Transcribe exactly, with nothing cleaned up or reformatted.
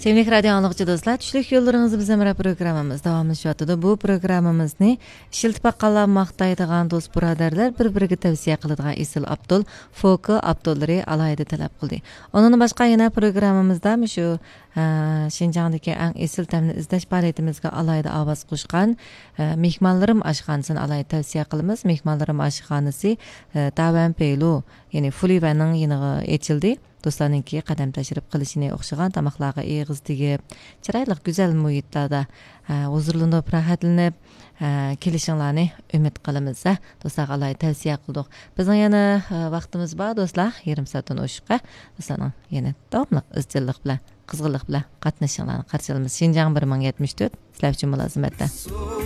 Sevgili radyo anlıqçı dostlar, tushlik yo'llaringizni bizamara programmamiz davomlashyapti. Bu programmamizni ishiltipaqalar maqtaydigan do'st birodarlar bir-biriga tavsiya qiladigan Isil Abdul Foki Abdullari alayda talab qildi. Onun boshqa yana programmamizda shu Şinjandagi eng esil ta'mni izlash faoliyatimizga alayda ovoz qo'shgan mehmonlarim oshxonasini alayda tavsiya qilamiz. Mehmonlarim oshxonasi Tavan Pelu, ya'ni Fulivaning yiniga ochildi. Do'stlarninki qadam tashrif qilishini o'xshagan tamoqlarga eg'iz tegib, chiroyli go'zal muhitlarda huzurlanib, rohatlanib kelishinglarni umid qilamiz. Do'stlarga alayda tavsiya qildik. Bizning yana vaqtimiz bor do'stlar, yarim soatdan oshiqqa do'stlarning yana davomli izchillik bilan qizg'inlik bilan qatnashinglarni qarshi olamiz. Shinjang bir ming yetmish to'rt sizlar uchun mulozimatda.